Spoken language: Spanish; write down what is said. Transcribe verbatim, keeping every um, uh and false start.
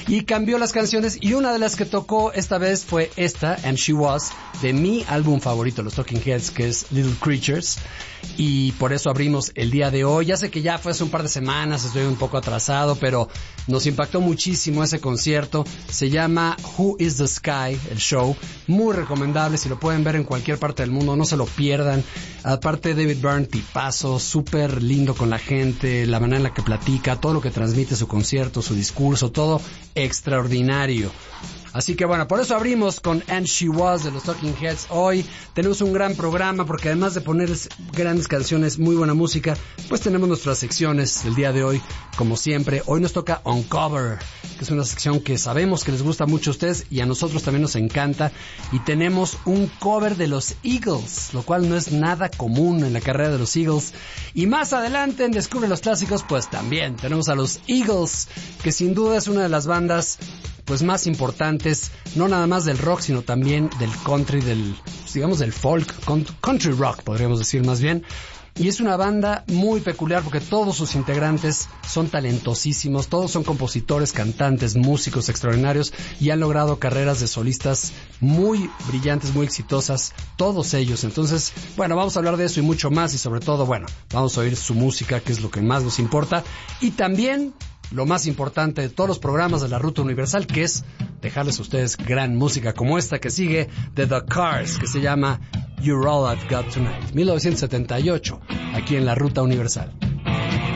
y cambió las canciones, y una de las que tocó esta vez fue esta, And She Was, de mi álbum favorito, los Talking Heads, que es Little Creatures, y por eso abrimos el día de hoy. Ya sé que ya fue hace un par de semanas, estoy un poco atrasado, pero nos impactó muchísimo ese concierto. Se llama Who is the Sky, el show, muy recomendable, si lo pueden ver en cualquier parte del mundo, no se lo pierdan. Aparte, David Byrne, tipazo, súper lindo con la gente, la manera en la que platica, todo lo que transmite su concierto, su discurso, todo extraordinario. Así que bueno, por eso abrimos con And She Was de los Talking Heads. Hoy tenemos un gran programa porque además de poner grandes canciones, muy buena música, pues tenemos nuestras secciones del día de hoy, como siempre. Hoy nos toca Uncover, que es una sección que sabemos que les gusta mucho a ustedes y a nosotros también nos encanta. Y tenemos un cover de los Eagles, lo cual no es nada común en la carrera de los Eagles. Y más adelante en Descubre los Clásicos, pues también tenemos a los Eagles, que sin duda es una de las bandas pues más importantes, no nada más del rock, sino también del country, del, digamos, del folk, country rock, podríamos decir más bien. Y es una banda muy peculiar porque todos sus integrantes son talentosísimos, todos son compositores, cantantes, músicos extraordinarios y han logrado carreras de solistas muy brillantes, muy exitosas, todos ellos. Entonces, bueno, vamos a hablar de eso y mucho más, y sobre todo, bueno, vamos a oír su música, que es lo que más nos importa, y también lo más importante de todos los programas de la Ruta Universal, que es dejarles a ustedes gran música como esta que sigue de The Cars, que se llama You're All I've Got Tonight, mil novecientos setenta y ocho, aquí en la Ruta Universal.